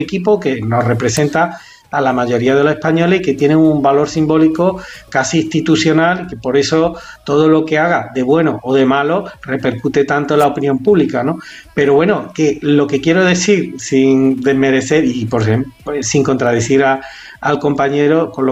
equipo que nos representa a la mayoría de los españoles y que tienen un valor simbólico casi institucional, y que por eso todo lo que haga, de bueno o de malo, repercute tanto en la opinión pública, ¿no? Pero bueno, que lo que quiero decir, sin desmerecer y sin contradecir al compañero, con lo